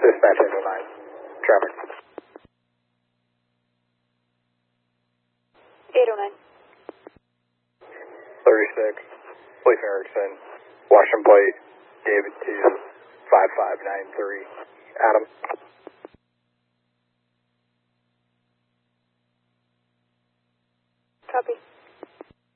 Dispatch 809. Traffic. 809. 36. Police Erickson. Washington plate. David 2. 5593. Adam. Copy.